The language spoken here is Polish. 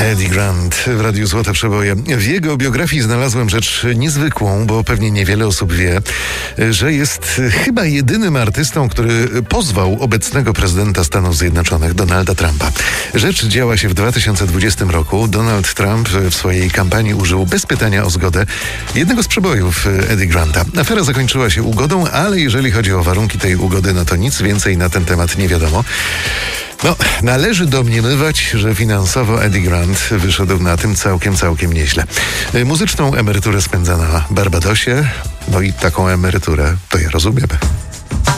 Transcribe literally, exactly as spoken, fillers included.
Eddie Grant w Radiu Złote Przeboje. W jego biografii znalazłem rzecz niezwykłą, bo pewnie niewiele osób wie, że jest chyba jedynym artystą, który pozwał obecnego prezydenta Stanów Zjednoczonych, Donalda Trumpa. Rzecz działa się w dwa tysiące dwudziestym roku. Donald Trump w swojej kampanii użył bez pytania o zgodę jednego z przebojów Eddie Granta. Afera zakończyła się ugodą, ale jeżeli chodzi o warunki tej ugody, no to nic więcej na ten temat nie wiadomo. No, należy domniemywać, że finansowo Eddie Grant wyszedł na tym całkiem, całkiem nieźle. Muzyczną emeryturę spędza na Barbadosie, no i taką emeryturę to ja rozumiem.